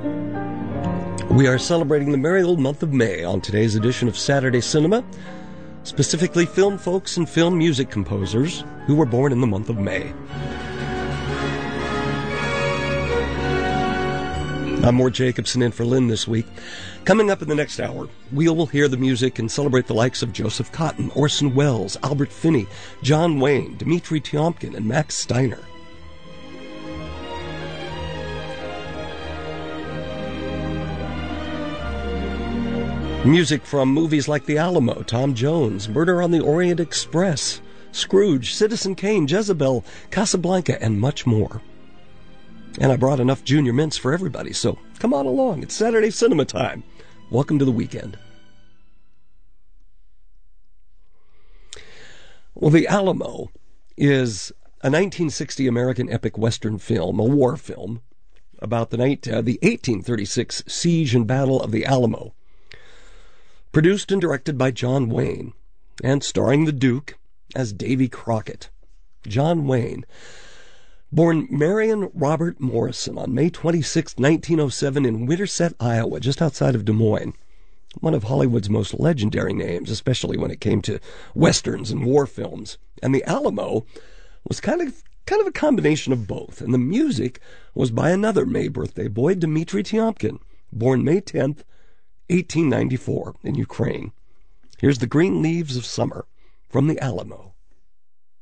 We are celebrating the merry old month of May on today's edition of Saturday Cinema, specifically film folks and film music composers who were born in the month of May. I'm Mort Jacobson in for Lynn this week. Coming up in the next hour, we will hear the music and celebrate the likes of Joseph Cotten, Orson Welles, Albert Finney, John Wayne, Dmitri Tiomkin, and Max Steiner. Music from movies like The Alamo, Tom Jones, Murder on the Orient Express, Scrooge, Citizen Kane, Jezebel, Casablanca, and much more. And I brought enough Junior Mints for everybody, so come on along. It's Saturday Cinema time. Welcome to the weekend. Well, The Alamo is a 1960 American epic Western film, a war film, about the 1836 siege and battle of the Alamo. Produced and directed by John Wayne, and starring the Duke as Davy Crockett. John Wayne, born Marion Robert Morrison on May 26, 1907 in Winterset, Iowa, just outside of Des Moines. One of Hollywood's most legendary names, especially when it came to westerns and war films. And The Alamo was kind of a combination of both. And the music was by another May birthday boy, Dmitri Tiomkin, born May 10th, 1894 in Ukraine. Here's The Green Leaves of Summer from The Alamo.